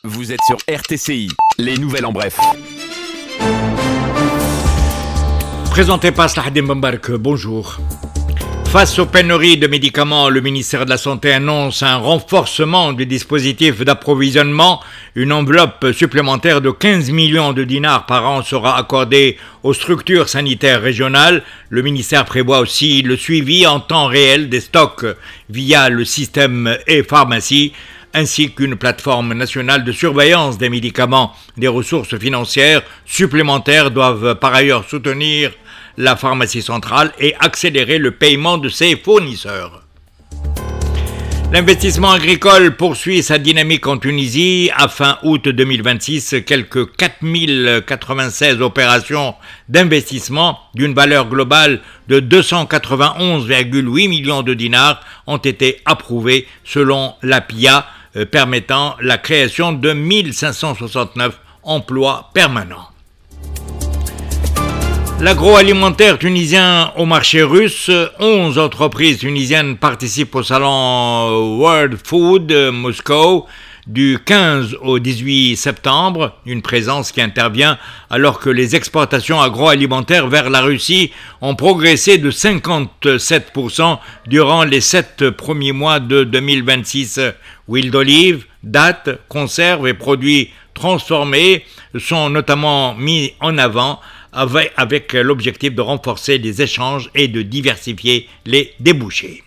Vous êtes sur RTCI, les nouvelles en bref. Présenté par Slahdin Bambark, bonjour. Face aux pénuries de médicaments, le ministère de la Santé annonce un renforcement du dispositif d'approvisionnement. Une enveloppe supplémentaire de 15 millions de dinars par an sera accordée aux structures sanitaires régionales. Le ministère prévoit aussi le suivi en temps réel des stocks via le système e-pharmacie, ainsi qu'une plateforme nationale de surveillance des médicaments. Des ressources financières supplémentaires doivent par ailleurs soutenir la pharmacie centrale et accélérer le paiement de ses fournisseurs. L'investissement agricole poursuit sa dynamique en Tunisie. À fin août 2026, quelques 4096 opérations d'investissement d'une valeur globale de 291,8 millions de dinars ont été approuvées selon l'APIA, permettant la création de 1569 emplois permanents. L'agroalimentaire tunisien au marché russe, 11 entreprises tunisiennes participent au salon World Food Moscow du 15 au 18 septembre, une présence qui intervient alors que les exportations agroalimentaires vers la Russie ont progressé de 57% durant les 7 premiers mois de 2026. Huile d'olive, dattes, conserves et produits transformés sont notamment mis en avant avec l'objectif de renforcer les échanges et de diversifier les débouchés.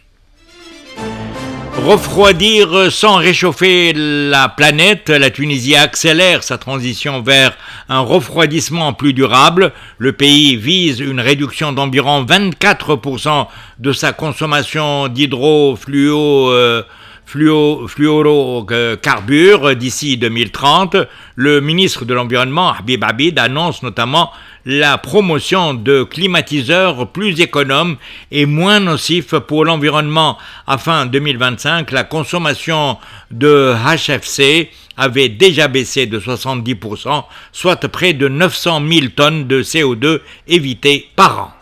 Refroidir sans réchauffer la planète, la Tunisie accélère sa transition vers un refroidissement plus durable. Le pays vise une réduction d'environ 24% de sa consommation fluorocarbures d'ici 2030. Le ministre de l'Environnement, Habib Abid, annonce notamment la promotion de climatiseurs plus économes et moins nocifs pour l'environnement. À fin 2025, la consommation de HFC avait déjà baissé de 70%, soit près de 900 000 tonnes de CO2 évitées par an.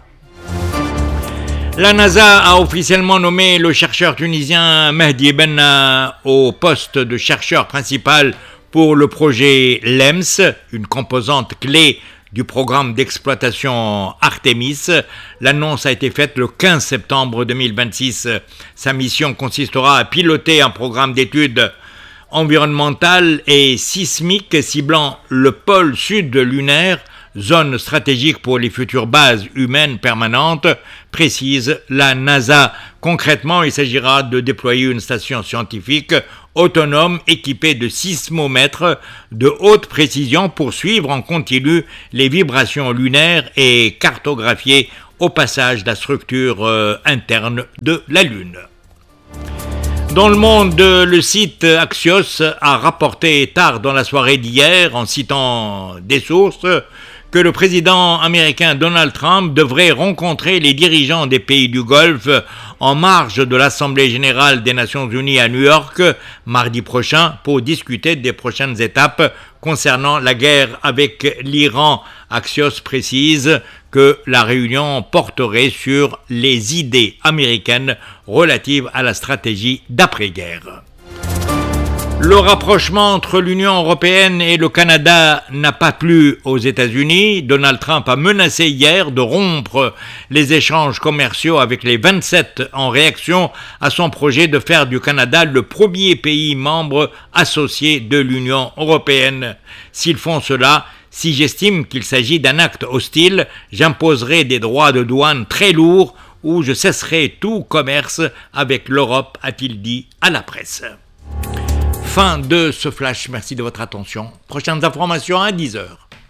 La NASA a officiellement nommé le chercheur tunisien Mehdi Benna au poste de chercheur principal pour le projet LEMS, une composante clé du programme d'exploitation Artemis. L'annonce a été faite le 15 septembre 2026. Sa mission consistera à piloter un programme d'études environnementales et sismiques ciblant le pôle sud lunaire, zone stratégique pour les futures bases humaines permanentes, précise la NASA. Concrètement, il s'agira de déployer une station scientifique autonome équipée de sismomètres de haute précision pour suivre en continu les vibrations lunaires et cartographier au passage la structure interne de la Lune. Dans le monde, le site Axios a rapporté tard dans la soirée d'hier, en citant des sources, que le président américain Donald Trump devrait rencontrer les dirigeants des pays du Golfe en marge de l'Assemblée générale des Nations unies à New York mardi prochain pour discuter des prochaines étapes concernant la guerre avec l'Iran. Axios précise que la réunion porterait sur les idées américaines relatives à la stratégie d'après-guerre. Le rapprochement entre l'Union européenne et le Canada n'a pas plu aux États-Unis. Donald Trump a menacé hier de rompre les échanges commerciaux avec les 27 en réaction à son projet de faire du Canada le premier pays membre associé de l'Union européenne. S'ils font cela, si j'estime qu'il s'agit d'un acte hostile, j'imposerai des droits de douane très lourds ou je cesserai tout commerce avec l'Europe, a-t-il dit à la presse. Fin de ce flash, merci de votre attention. Prochaines informations à 10h.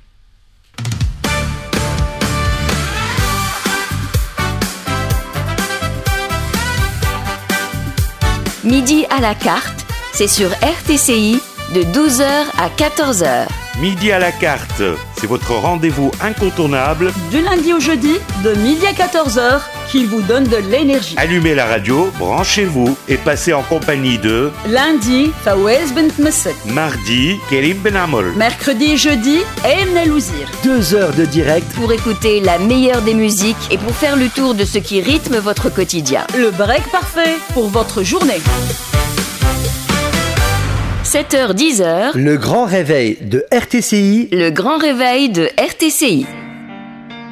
Midi à la carte, c'est sur RTCI de 12h à 14h. Midi à la carte, c'est votre rendez-vous incontournable du lundi au jeudi de midi à 14h qui vous donne de l'énergie. Allumez la radio, branchez-vous et passez en compagnie de lundi, Fawaz Bent Messek. Mardi, Kerim Ben Amol. Mercredi et jeudi, Emna Louzir. 2 heures de direct pour écouter la meilleure des musiques et pour faire le tour de ce qui rythme votre quotidien. Le break parfait pour votre journée. 7h-10h, Le grand réveil de RTCI. le grand réveil de RTCI.